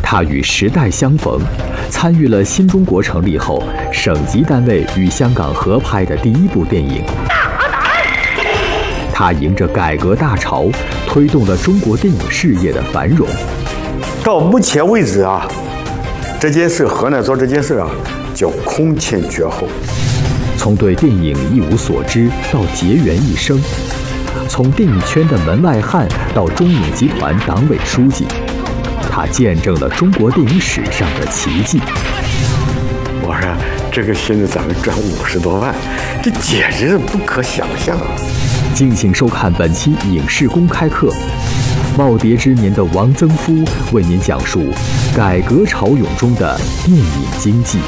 他与时代相逢，参与了新中国成立后省级单位与香港合拍的第一部电影。他迎着改革大潮，推动了中国电影事业的繁荣。 到目前为止啊，这件事河南做这件事啊，叫空前绝后。 从对电影一无所知到结缘一生，从电影圈的门外汉到中影集团党委书记，他见证了中国电影史上的奇迹。 我说这个现在咱们赚50多万，这简直是不可想象啊！ 敬请收看本期影视公开课，耄耋之年的王曾夫为您讲述改革潮涌中的电影经济。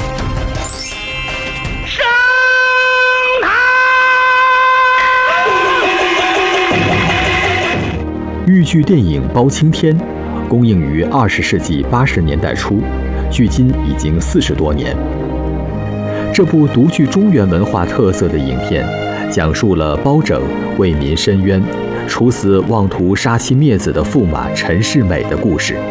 豫剧电影《包青天》公映于20世纪80年代初，距今已经40多年。这部独具中原文化特色的影片，讲述了包拯为民申冤、处死妄图杀妻灭子的驸马陈世美的故事。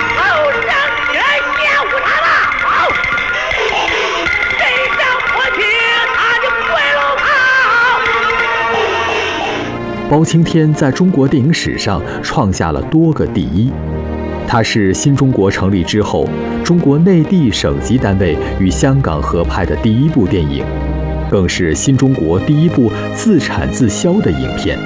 包青天在中国电影史上创下了多个第一，它是新中国成立之后中国内地省级单位与香港合拍的第一部电影，更是新中国第一部自产自销的影片。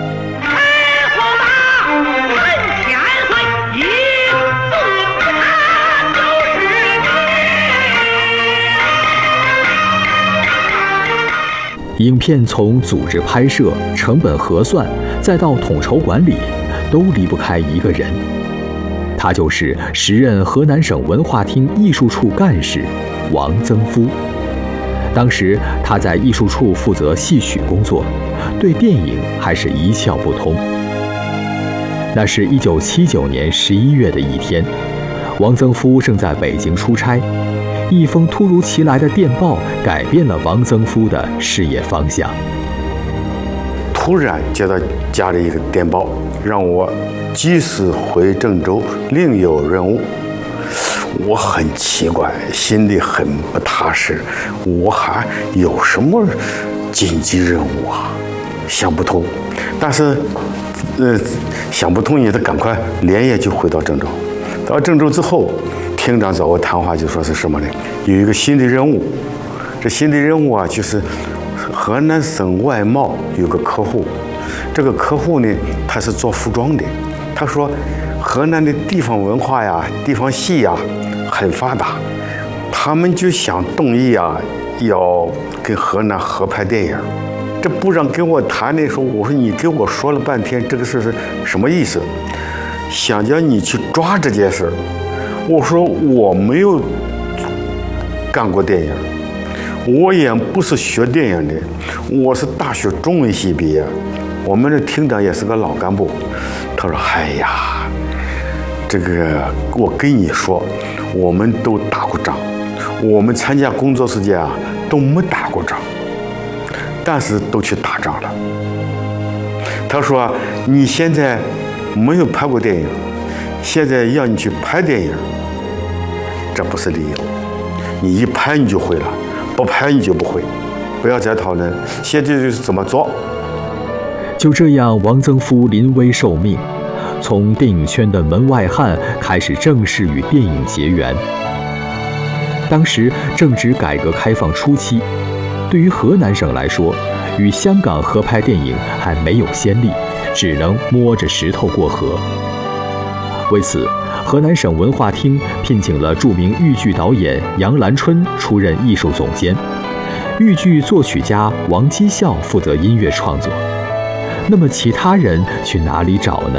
影片从组织拍摄、成本核算，再到统筹管理，都离不开一个人，他就是时任河南省文化厅艺术处干事王曾夫。当时他在艺术处负责戏曲工作，对电影还是一窍不通。那是1979年11月的一天，王曾夫正在北京出差，一封突如其来的电报改变了王曾夫的事业方向。 突然接到家里一个电报，让我及时回郑州，另有任务。我很奇怪，心里很不踏实，我还有什么紧急任务啊？想不通。但是，想不通也得赶快连夜就回到郑州。到郑州之后，厅长找我谈话，就说是什么呢？有一个新的任务，这新的任务啊，就是河南省外贸有个客户，这个客户呢，他是做服装的。他说，河南的地方文化呀、地方戏呀很发达，他们就想动议啊，要跟河南合拍电影。这部长跟我谈的时候，我说你给我说了半天，这个事是什么意思？想叫你去抓这件事。我说我没有干过电影，我也不是学电影的，我是大学中文系毕业，我们的厅长也是个老干部。他说哎呀，这个我跟你说，我们都打过仗，我们参加工作时间啊都没打过仗，但是都去打仗了。他说你现在没有拍过电影，现在要你去拍电影，这不是理由，你一拍你就会了，不拍你就不会，不要再讨论，现在就是怎么做。 就这样，王曾夫临危受命，从电影圈的门外汉开始正式与电影结缘。当时正值改革开放初期，对于河南省来说，与香港合拍电影还没有先例，只能摸着石头过河。为此，河南省文化厅聘请了著名豫剧导演杨兰春出任艺术总监，豫剧作曲家王基孝负责音乐创作。那么其他人去哪里找呢？